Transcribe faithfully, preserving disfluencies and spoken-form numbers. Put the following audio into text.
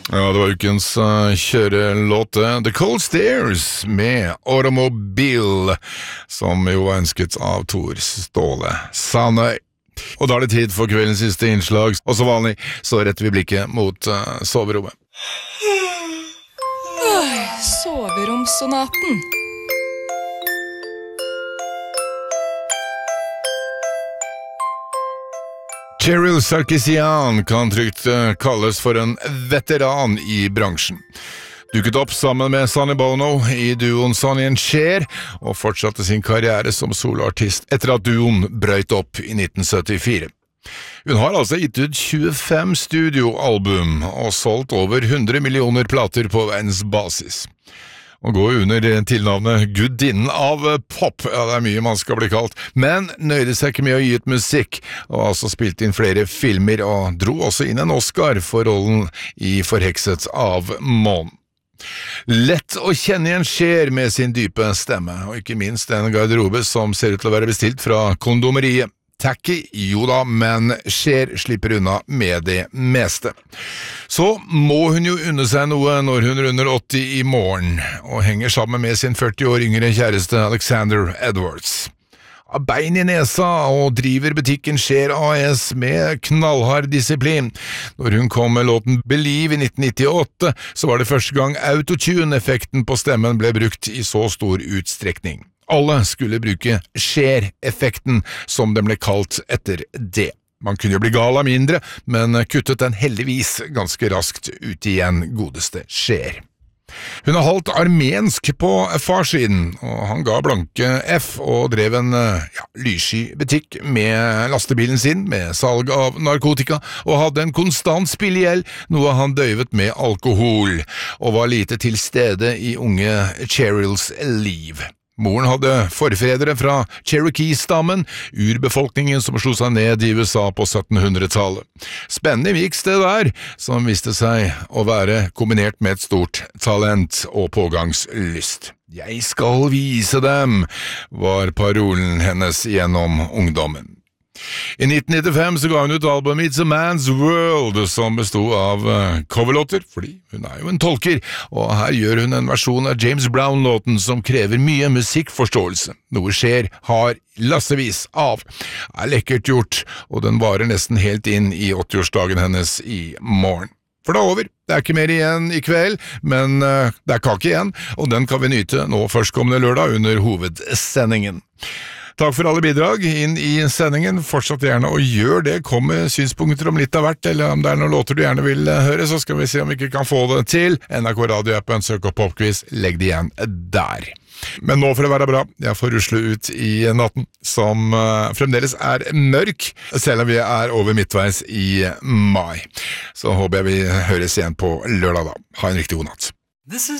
Ja, det var ukens uh, kjørelåt The Cold Stairs med Automobile, som jo var ønsket av Tor Ståle Sanøy. Og da er det tid for kveldens siste innslag, og som vanlig så retter vi blikket mot uh, soverommet. Soveromssonaten. Cheryl Sarkisian kan trygt kalles for en veteran i bransjen. Dukket opp sammen med Sonny Bono i duoen Sonny and Cher, og fortsatte sin karriere som soloartist etter at duoen brøyt opp i nitten syttifire. Hun har altså gitt ut tjuefem studioalbum og solgt over hundre millioner plater på verdensbasis. Og går under tilnavnet Gudinnen av pop, ja det er mye man skal bli kalt, men nøyde seg ikke med å gi ut musikk, og altså spilte inn flere filmer og dro også inn en Oscar for rollen i Forhekset av månen. Lett å kjenne igjen Cher med sin dype stemme, og ikke minst en garderobe som ser ut til å være bestilt fra kondomeriet. Tacky, jo da, men Cher slipper unna med det meste. Så må hun jo unne seg noe når hun runder åtti i morgen, og henger sammen med sin førti år yngre kjæreste Alexander Edwards. Av bein i nesa og driver butikken Cher A S med knallhard disiplin. Når hun kom med låten Believe i nitten nittiåtte, så var det første gang autotune-effekten på stemmen ble brukt i så stor utstrekning. Alle skulle bruke Cher-effekten, som den ble kalt etter det. Man kunne jo bli gal av mindre, men kuttet den heldigvis ganske raskt ut igjen, godeste Cher. Hun er halvt armensk på farsiden, og han ga blanke F og drev en ja, lyssky butikk med lastebilen sin med salg av narkotika, og hadde en konstant spillegjeld, noe han døyvet med alkohol, og var lite til stede i unge Cheryls liv. Moren hadde forfedre fra Cherokee-stammen, urbefolkningen som slo seg ned i U S A på syttenhundretallet. Spennende miks det der, som viste seg å være kombinert med et stort talent og pågangslyst. «Jeg skal vise dem», var parolen hennes gjennom ungdommen. I nitten nittifem så ga hun ut albumet It's a Man's World, som bestod av coverlåter, fordi hun er jo en tolker, og her gjør hun en versjon av James Brown-låten som krever mye musikkforståelse. Noe Cher har lassevis av. Er lekkert gjort, og den varer nesten helt inn i åttiårsdagen hennes i morgen. For det er over, det er ikke mer igjen i kveld, men uh, det er kake igjen, og den kan vi nyte nå førstkommende lørdag under hovedsendingen. Takk for alle bidrag inn i sendingen. Fortsatt gjerne og gjør det. Kom med synspunkter om litt av hvert, eller om det er noen låter du gjerne vil høre, så skal vi se om vi ikke kan få det til. N R K Radio-appen, søk opp Popquiz, legg det igjen der. Men nå får det være bra. Jeg får rusle ut i natten, som uh, fremdeles er mørk, selv om vi er over midtveis i mai. Så håper jeg vi høres igjen på lørdag da. Ha en riktig god natt.